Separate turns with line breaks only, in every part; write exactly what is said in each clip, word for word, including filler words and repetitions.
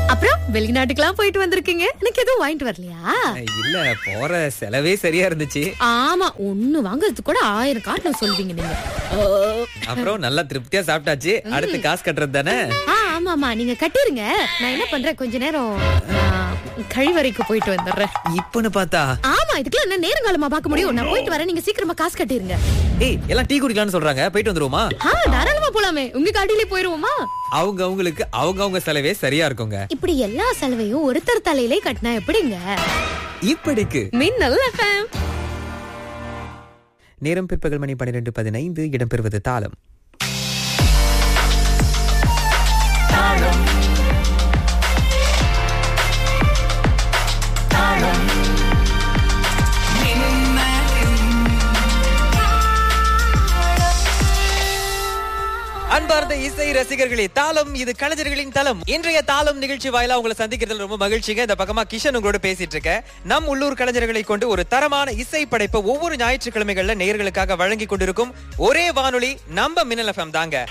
அப்புறம் வெளிநாட்டுக்கெல்லாம் போயிட்டு வந்திருக்கீங்க, எனக்கு எதுவும் வாங்கிட்டு வரலையா?
இல்ல, போற செலவே சரியா இருந்துச்சு.
ஆமா, ஒண்ணு வாங்குறதுக்கு கூட ஆயிரம் காரணம் சொல்வீங்க நீங்க.
அப்புறம் நல்லா திருப்தியா சாப்பிட்டாச்சு. அடுத்து காசு கட்டுறது தானே?
ஆமாமா, நீங்க கட்டிருங்க. நான் என்ன பண்றேன், கொஞ்ச நேரம் கழிவறைக்கு போயிட்டு வந்துடுறேன்.
இப்பன்னு பார்த்தா
ஆமா, இதுக்கெல்லாம் என்ன நேரங்காலமா பார்க்க முடியும்? நான் போயிட்டு வரேன், நீங்க சீக்கிரமா காசு கட்டிருங்க.
ஏய், எல்லாம் டீ குடிக்கலாம்னு சொல்றாங்க, போயிட்டு வந்துருவோமா?
ஆ, தாராளமா போலாமே. உங்க காட்டிலே போயிருவோமா?
அவங்க அவங்களுக்கு அவங்க அவங்க செலவே சரியா இருக்குங்க.
இப்படி எல்லா செலவையும் ஒருத்தர் தலையிலே கட்டினா எப்படிங்க?
இப்படிக்கு
மின்னல் எஃப்எம்.
நேரம் பிற்பகல் மணி பன்னிரண்டு பதினைந்து. இடம்பெறுவது தாளம். அன்பார்ந்த இசை ரசிகர்களே, தாளம் இது கலைஞர்களின் தளம். இன்றைய தாளம் நிகழ்ச்சி வாயிலா உங்களை சந்திக்கிறதுல ரொம்ப மகிழ்ச்சிங்க. இந்த பக்கமா கிஷன் உங்களோட பேசிட்டு இருக்கேன். நம் உள்ளூர் கலைஞர்களை கொண்டு ஒரு தரமான இசை படைப்பை ஒவ்வொரு ஞாயிற்றுக்கிழமைகள்ல நேயர்களுக்காக வழங்கி கொண்டிருக்கும் ஒரே வானொலி நம்ம மின்னல் எஃப்எம் தாங்க.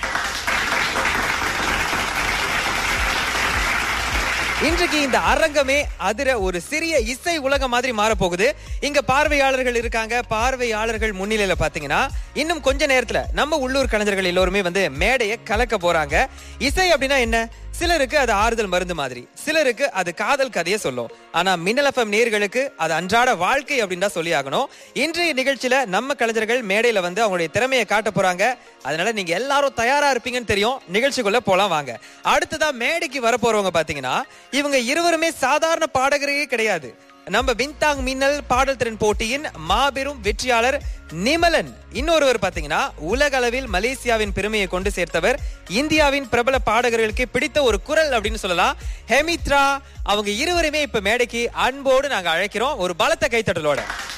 இன்றைக்கு இந்த அரங்கமே அதிர ஒரு சிறிய இசை உலகம் மாதிரி மாற போகுது. இங்க பார்வையாளர்கள் இருக்காங்க. பார்வையாளர்கள் முன்னிலையில பாத்தீங்கன்னா இன்னும் கொஞ்ச நேரத்துல நம்ம உள்ளூர் கலைஞர்கள் எல்லோருமே வந்து மேடையை கலக்க போறாங்க. இசை அப்படின்னா என்ன? சிலருக்கு அது ஆறுதல் மருந்து மாதிரி, சிலருக்கு அது காதல் கதையை சொல்லும். ஆனா மின்னல் எஃப்எம் நேயர்களுக்கு அது அன்றாட வாழ்க்கை அப்படின்னு தான் சொல்லி ஆகணும். இன்றைய நிகழ்ச்சியில நம்ம கலைஞர்கள் மேடையில வந்து அவங்களுடைய திறமையை காட்ட போறாங்க. அதனால நீங்க எல்லாரும் தயாரா இருப்பீங்கன்னு தெரியும். நிகழ்ச்சிக்குள்ள போலாம் வாங்க. அடுத்ததா மேடைக்கு வர போறவங்க பாத்தீங்கன்னா இவங்க இருவருமே சாதாரண பாடகரே கிடையாது. நம்ம பின்தாங் மின்னல் பாடல் திறன் போட்டியின் மாபெரும் வெற்றியாளர் நிமலன். இன்னொருவர் பாத்தீங்கன்னா உலக அளவில் மலேசியாவின் பெருமையை கொண்டு சேர்த்தவர், இந்தியாவின் பிரபல பாடகர்களுக்கு பிடித்த ஒரு குரல் அப்படின்னு சொல்லலாம், ஹெமித்ரா. அவங்க இருவருமே இப்ப மேடைக்கு அன்போடு நாங்க அழைக்கிறோம், ஒரு பலத்த கைத்தட்டலோட.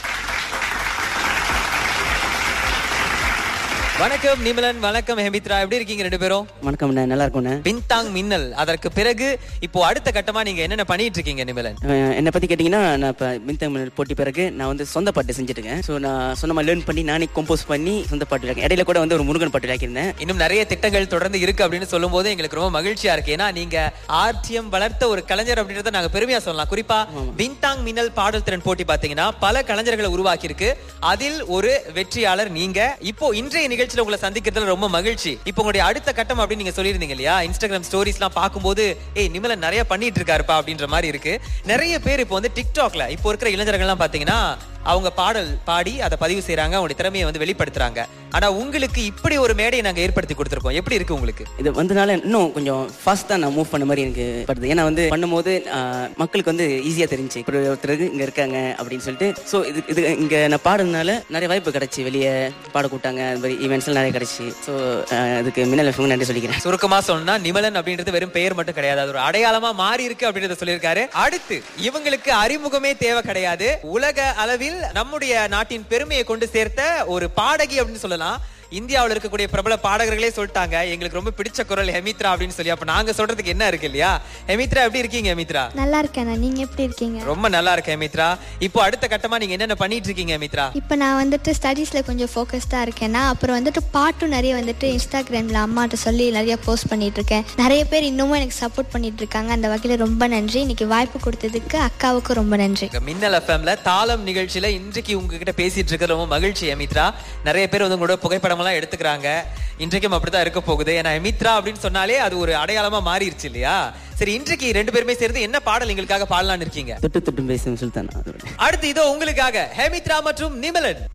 வணக்கம் நிமலன், வணக்கம் ஹெமித்ரா. எப்படி இருக்கீங்க ரெண்டு பேரும்?
வணக்கம், நல்லா இருக்கும்.
பின்தாங் மின்னல், அதற்கு பிறகு இப்போ அடுத்த கட்டமா நீங்க என்னென்ன பண்ணிட்டு இருக்கீங்க நிமலன்?
என்ன பத்தி கேட்டீங்கன்னா, நான் இப்ப பின்தாங் மின்னல் போட்டி பிறகு நான் வந்து சொந்த பாட்டு செஞ்சுட்டு இருக்கேன். சோ நான் சொந்தமா லேர்ன் பண்ணி நானே கம்போஸ் பண்ணி சொந்த பாட்டு இருக்கேன். இடையில கூட வந்து ஒரு முருகன் பாட்டு ஆக்கியிருந்தேன்.
இன்னும் நிறைய திட்டங்கள் தொடர்ந்து இருக்கு அப்படின்னு சொல்லும் போது எங்களுக்கு ரொம்ப மகிழ்ச்சியா இருக்கு. ஏன்னா நீங்க ஆர்டிஎம் வளர்த்த ஒரு கலைஞர் அப்படின்றத நாங்க பெருமையா சொல்லலாம். குறிப்பா பின்தாங் மின்னல் பாடல் திறன் போட்டி பாத்தீங்கன்னா பல கலைஞர்களை உருவாக்கி இருக்கு. அதில் ஒரு வெற்றியாளர் நீங்க. இப்போ இன்றைய நிகழ்ச்சியில உங்களை சந்திக்கிறதுல ரொம்ப மகிழ்ச்சி. இப்போ உங்களுடைய அடுத்த கட்டம் அப்படின்னு நீங்க சொல்லியிருந்தீங்க இல்லையா? இன்ஸ்டாகிராம் ஸ்டோரிஸ் எல்லாம் பார்க்கும்போது ஏய் நிமலன் நிறைய பண்ணிட்டு இருக்காருப்பா அப்படின்ற மாதிரி இருக்கு. நிறைய பேர் இப்போ வந்து டிக்டாக்ல இப்போ இருக்கிற இளைஞர்கள் எல்லாம் பாத்தீங்கன்னா அவங்க பாடல் பாடி அதை பதிவு செய்யறாங்க, அவங்களுடைய திறமையை வந்து வெளிப்படுத்துறாங்க. ஆனா உங்களுக்கு இப்படி ஒரு மேடையை நாங்க ஏற்படுத்தி கொடுத்திருக்கோம். எப்படி இருக்கு உங்களுக்கு?
இது வந்தனால இன்னும் கொஞ்சம் ஃபாஸ்டா நான் மூவ் பண்ண மாதிரி எனக்கு படுது. ஏன்னா வந்து பண்ணும்போது மக்களுக்கு வந்து ஈஸியா தெரிஞ்சு இப்படி ஒருத்தருக்கு இங்க இருக்காங்க அப்படின்னு சொல்லிட்டு. ஸோ இது இது இங்க நான் பாடுறதுனால நிறைய வாய்ப்பு கிடைச்சி, வெளியே பாட கூட்டாங்க, அந்த மாதிரி ஈவெண்ட்ஸ் எல்லாம் நிறைய கிடைச்சி. ஸோ அதுக்கு மின்னல் எஃப்எம் நன்றி சொல்லிக்கிறேன்.
சுருக்கமா சொன்னா நிமலன் அப்படின்றது வெறும் பெயர் மட்டும் கிடையாது, அது ஒரு அடையாளமா மாறி இருக்கு அப்படின்றத சொல்லியிருக்காரு. அடுத்து இவங்களுக்கு அறிமுகமே தேவை கிடையாது. உலக அளவில் நம்முடைய நாட்டின் பெருமையை கொண்டு சேர்த்த ஒரு பாடகி அப்படின்னு சொல்லலாம். இந்தியாவில் இருக்கக்கூடிய பிரபல பாடகர்களே சொல்லிட்டாங்க எங்களுக்கு ரொம்ப பிடிச்ச குரல் ஹெமித்ரா அப்படின்னு சொல்லி. அப்ப நாங்க சொல்றதுக்கு என்ன இருக்கு இல்லையா? ஹெமித்ரா எப்படி இருக்கீங்க? ஹெமித்ரா
நல்லா இருக்கேன். நீங்க எப்படி இருக்கீங்க?
ரொம்ப நல்லா இருக்கேன் ஹெமித்ரா. இப்போ அடுத்த கட்டமா நீங்க என்னென்ன பண்ணிட்டு இருக்கீங்க ஹெமித்ரா?
இப்போ நான் வந்துட்டு ஸ்டடீஸ்ல கொஞ்சம் ஃபோக்கஸ்டா இருக்கேன்னா, அப்புறம் வந்துட்டு பாட்டும் நிறைய வந்துட்டு இன்ஸ்டாகிராம்ல அம்மாட்ட சொல்லி நிறைய போஸ்ட் பண்ணிட்டு இருக்கேன். நிறைய பேர் இன்னமும் எனக்கு சப்போர்ட் பண்ணிட்டு இருக்காங்க. அந்த வகையில ரொம்ப நன்றி. இன்னைக்கு வாய்ப்பு கொடுத்ததுக்கு அக்காவுக்கு ரொம்ப நன்றி.
மின்னல் எஃப்எம்ல தாளம் நிகழ்ச்சியில இன்றைக்கு உங்ககிட்ட பேசிட்டு இருக்க ரொம்ப மகிழ்ச்சி ஹெமித்ரா. நிறைய பேர் வந்து உங்களோட புகைப்படம் எல்லாம் எடுத்துக்கிறாங்க. இன்றைக்கும் அப்படிதான் இருக்க போகுது. ஏன்னா ஹெமித்ரா அப்படின்னு சொன்னாலே அது ஒரு அடையாளமா மாறிடுச்சு இல்லையா? சரி, இன்றைக்கு ரெண்டு பேருமே சேர்ந்து என்ன பாடல் எங்களுக்காக பாடலான்னு இருக்கீங்க?
தொட்டு தொட்டு பேசும் சுல்தான்.
அடுத்து இதோ உங்களுக்காக ஹெமித்ரா மற்றும் நிமலன்.